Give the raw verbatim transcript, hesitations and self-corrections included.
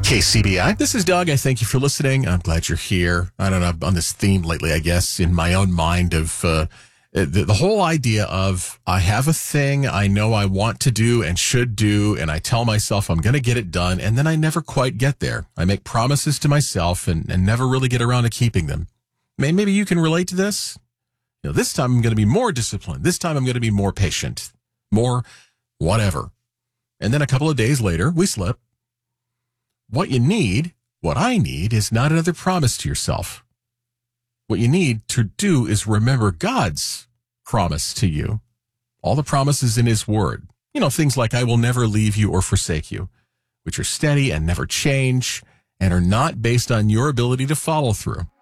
K C B I. This is Doug. I thank you for listening. I'm glad you're here. I don't know, I'm on this theme lately, I guess, in my own mind of uh, the, the whole idea of I have a thing I know I want to do and should do, and I tell myself I'm going to get it done, and then I never quite get there. I make promises to myself and, and never really get around to keeping them. Maybe you can relate to this. You know, this time I'm going to be more disciplined. This time I'm going to be more patient, more whatever. And then a couple of days later, we slip. What you need, what I need, is not another promise to yourself. What you need to do is remember God's promise to you. All the promises in his word. You know, things like I will never leave you or forsake you, which are steady and never change and are not based on your ability to follow through.